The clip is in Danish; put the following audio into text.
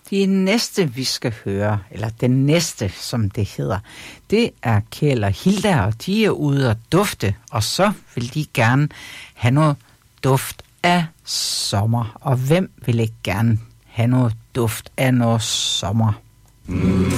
De næste, vi skal høre, eller den næste, som det hedder, det er Kjeld og Hilda, og de er ude og dufte, og så vil de gerne have noget duft af sommer. Og hvem vil ikke gerne have noget duft af noget sommer?